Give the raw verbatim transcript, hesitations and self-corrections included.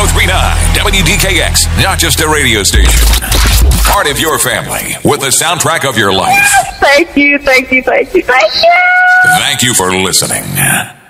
oh three point nine W D K X, not just a radio station. Part of your family with the soundtrack of your life. Thank you, thank you, thank you, thank you. Thank you for listening.